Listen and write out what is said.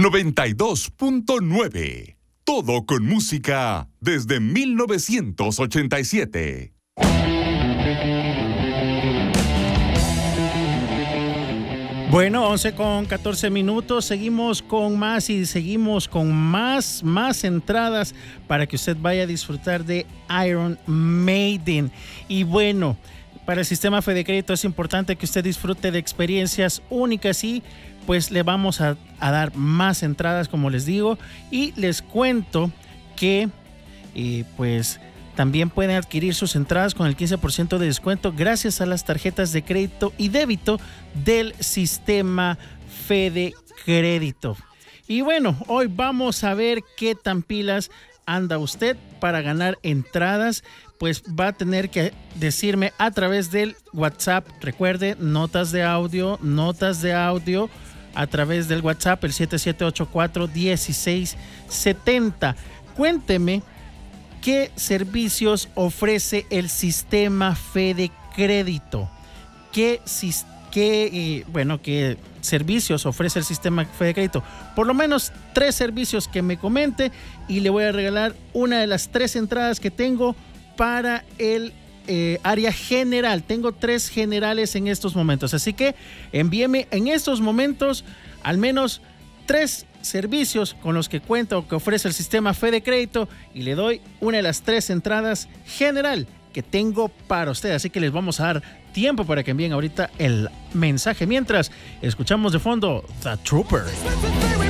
92.9. Todo con música desde 1987. Bueno, 11:14. Seguimos con más y seguimos con más entradas para que usted vaya a disfrutar de Iron Maiden. Y bueno, para el sistema Fede Crédito es importante que usted disfrute de experiencias únicas y pues le vamos a dar más entradas, como les digo, y les cuento que pues también pueden adquirir sus entradas con el 15% de descuento gracias a las tarjetas de crédito y débito del sistema Fede Crédito. Y bueno, hoy vamos a ver qué tan pilas anda usted para ganar entradas. Pues va a tener que decirme a través del WhatsApp. Recuerde, notas de audio a través del WhatsApp, el 7784-1670. Cuénteme qué servicios ofrece el sistema Fede Crédito. ¿Qué servicios ofrece el sistema Fede Crédito? Por lo menos 3 servicios que me comente y le voy a regalar una de las 3 entradas que tengo para el área general. Tengo 3 generales en estos momentos, así que envíeme en estos momentos al menos 3 servicios con los que cuenta o que ofrece el sistema Fede Crédito y le doy una de las 3 entradas general que tengo para usted. Así que les vamos a dar tiempo para que envíen ahorita el mensaje. Mientras escuchamos de fondo The Trooper.